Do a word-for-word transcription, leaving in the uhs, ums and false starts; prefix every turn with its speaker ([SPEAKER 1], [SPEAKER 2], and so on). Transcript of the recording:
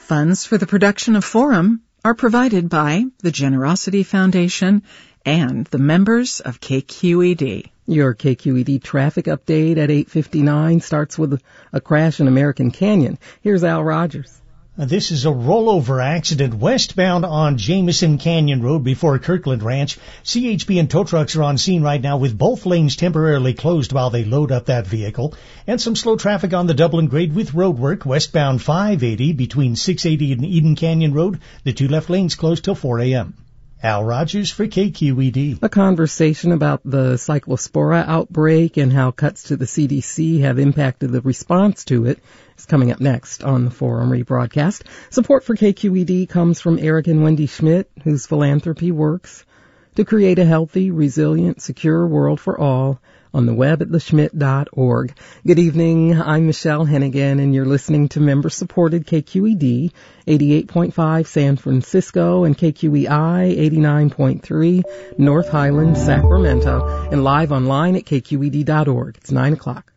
[SPEAKER 1] Funds for the production of Forum are provided by the Generosity Foundation and the members of K Q E D.
[SPEAKER 2] Your K Q E D traffic update at eight fifty-nine starts with a crash in American Canyon. Here's Al Rogers.
[SPEAKER 3] This is a rollover accident westbound on Jameson Canyon Road before Kirkland Ranch. C H P and tow trucks are on scene right now with both lanes temporarily closed while they load up that vehicle. And some slow traffic on the Dublin Grade with roadwork westbound five eighty between six eighty and Eden Canyon Road. The two left lanes closed till four a.m. Al Rogers for K Q E D.
[SPEAKER 2] A conversation about the cyclospora outbreak and how cuts to the C D C have impacted the response to it is coming up next on the Forum rebroadcast. Support for K Q E D comes from Eric and Wendy Schmidt, whose philanthropy works to create a healthy, resilient, secure world for all on the web at the schmidt dot org. Good evening. I'm Michelle Hennigan, and you're listening to member-supported K Q E D, eighty-eight point five San Francisco, and K Q E I, eighty-nine point three North Highland, Sacramento, and live online at K Q E D dot org. It's nine o'clock.